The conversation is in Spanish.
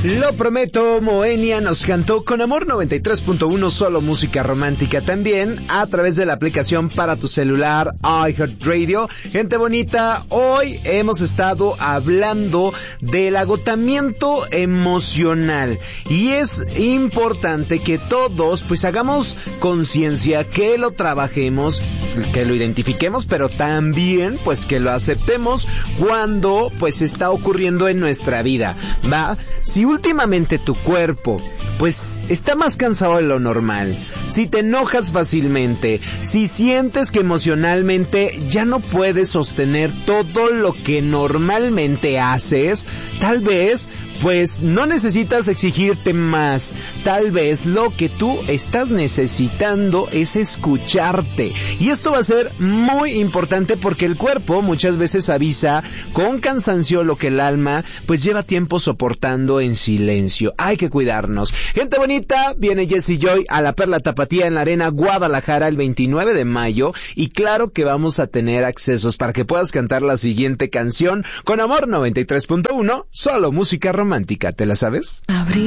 Lo prometo, Moenia nos cantó Con Amor 93.1, solo música romántica, también a través de la aplicación para tu celular iHeartRadio. Gente bonita, hoy hemos estado hablando del agotamiento emocional y es importante que todos pues hagamos conciencia, que lo trabajemos, que lo identifiquemos, pero también pues que lo aceptemos cuando pues está ocurriendo en nuestra vida, ¿va? Si últimamente tu cuerpo pues está más cansado de lo normal, si te enojas fácilmente, si sientes que emocionalmente ya no puedes sostener todo lo que normalmente haces, tal vez pues no necesitas exigirte más. Tal vez lo que tú estás necesitando es escucharte. Y esto va a ser muy importante porque el cuerpo muchas veces avisa con cansancio lo que el alma pues lleva tiempo soportando en silencio. Hay que cuidarnos. Gente bonita, viene Jessie Joy a la Perla Tapatía en la Arena Guadalajara el 29 de mayo. Y claro que vamos a tener accesos para que puedas cantar la siguiente canción. Con Amor 93.1, solo música romántica. ¿Te la sabes? Abril.